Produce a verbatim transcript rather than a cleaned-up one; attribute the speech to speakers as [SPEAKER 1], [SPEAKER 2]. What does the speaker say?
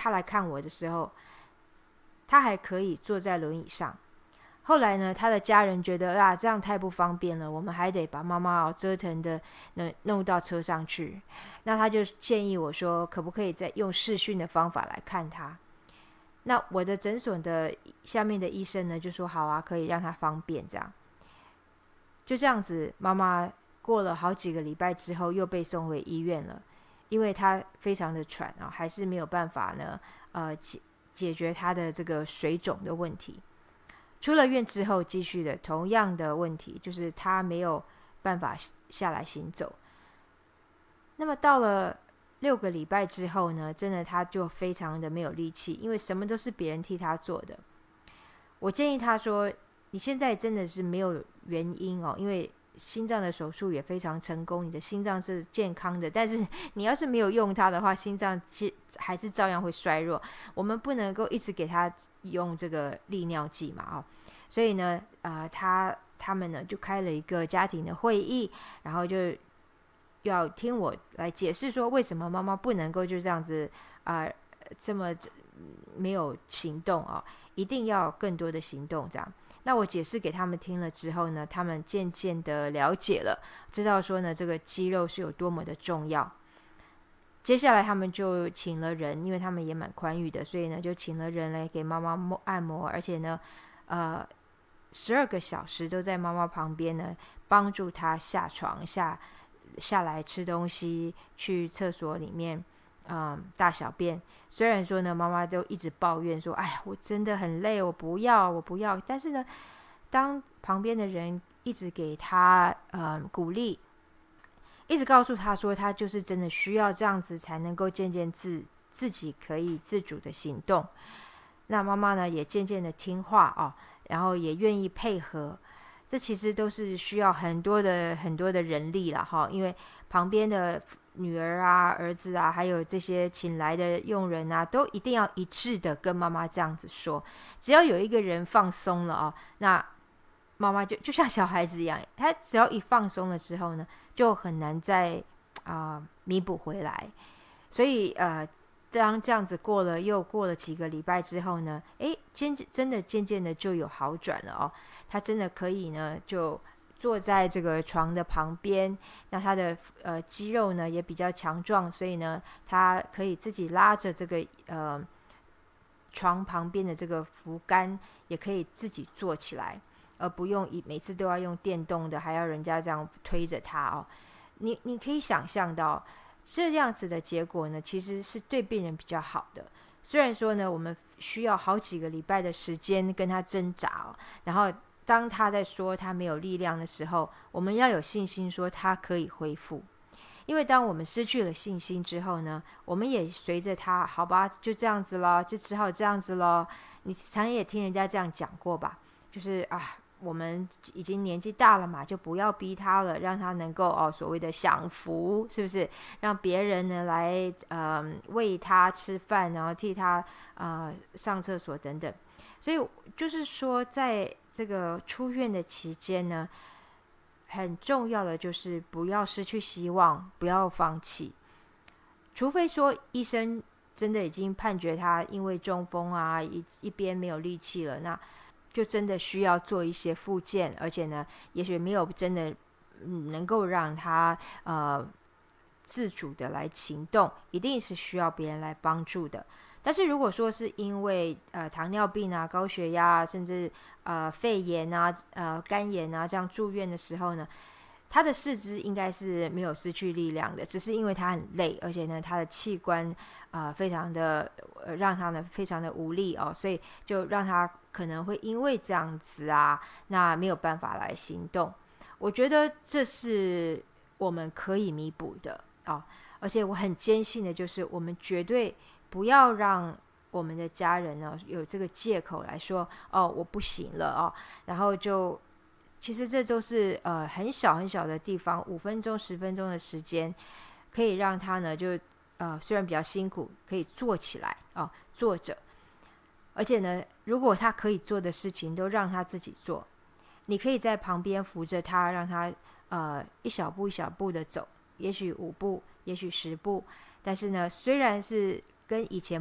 [SPEAKER 1] 他来看我的时候，他还可以坐在轮椅上。后来呢，他的家人觉得啊，这样太不方便了，我们还得把妈妈哦折腾的弄到车上去。那他就建议我说，可不可以再用视讯的方法来看他？那我的诊所的下面的医生呢，就说好啊，可以让他方便这样。就这样子，妈妈过了好几个礼拜之后，又被送回医院了，因为她非常的喘啊，还是没有办法呢，呃解解决她的这个水肿的问题。出了院之后，继续的同样的问题，就是他没有办法下来行走。那么到了六个礼拜之后呢，真的他就非常的没有力气，因为什么都是别人替他做的。我建议他说，你现在真的是没有原因哦，因为心脏的手术也非常成功，你的心脏是健康的，但是你要是没有用它的话，心脏还是照样会衰弱。我们不能够一直给他用这个利尿剂嘛，哦，所以呢，呃，他他们呢就开了一个家庭的会议，然后就要听我来解释说，为什么妈妈不能够就这样子啊、呃、这么没有行动啊、哦，一定要更多的行动这样。那我解释给他们听了之后呢，他们渐渐的了解了，知道说呢，这个肌肉是有多么的重要。接下来他们就请了人，因为他们也蛮宽裕的，所以呢就请了人来给妈妈按摩，而且呢呃十二个小时都在妈妈旁边呢，帮助她下床下下来吃东西，去厕所里面嗯，大小便。虽然说呢，妈妈就一直抱怨说：“哎呀，我真的很累，我不要，我不要。”但是呢，当旁边的人一直给她嗯鼓励，一直告诉她说，她就是真的需要这样子，才能够渐渐自自己可以自主的行动。那妈妈呢，也渐渐的听话哦，然后也愿意配合。这其实都是需要很多的很多的人力啦哈，因为旁边的女儿啊、儿子啊，还有这些请来的佣人啊，都一定要一致的跟妈妈这样子说。只要有一个人放松了哦，那妈妈就就像小孩子一样，他只要一放松了之后呢，就很难再啊、呃、弥补回来。所以呃，当这样子过了又过了几个礼拜之后呢，诶，渐真的渐渐的就有好转了哦。他真的可以呢，就坐在这个床的旁边，那他的呃肌肉呢也比较强壮，所以呢，他可以自己拉着这个呃床旁边的这个扶杆，也可以自己坐起来，而不用每次都要用电动的，还要人家这样推着他哦。你你可以想象到这样子的结果呢，其实是对病人比较好的。虽然说呢，我们需要好几个礼拜的时间跟他挣扎哦，然后当他在说他没有力量的时候，我们要有信心说他可以恢复。因为当我们失去了信心之后呢，我们也随着他，好吧，就这样子咯，就只好这样子咯。你常也听人家这样讲过吧，就是啊，我们已经年纪大了嘛，就不要逼他了，让他能够哦所谓的享福，是不是？让别人呢来呃喂他吃饭，然后替他呃上厕所等等。所以就是说，在这个出院的期间呢，很重要的就是不要失去希望，不要放弃。除非说医生真的已经判决他因为中风啊，一一边没有力气了，那就真的需要做一些复健，而且呢，也许没有真的、嗯、能够让他呃自主的来行动，一定是需要别人来帮助的。但是如果说是因为呃糖尿病啊、高血压啊，甚至呃肺炎啊、呃肝炎啊这样住院的时候呢，他的四肢应该是没有失去力量的，只是因为他很累，而且呢他的器官呃非常的、呃、让他呢非常的无力哦，所以就让他可能会因为这样子啊，那没有办法来行动。我觉得这是我们可以弥补的哦，而且我很坚信的就是我们绝对不要让我们的家人呢有这个借口来说哦我不行了哦，然后就其实这都是呃很小很小的地方，五分钟十分钟的时间，可以让他呢就呃虽然比较辛苦，可以坐起来哦，坐着，而且呢，如果他可以做的事情都让他自己做，你可以在旁边扶着他，让他呃一小步一小步的走，也许五步，也许十步，但是呢，虽然是跟以前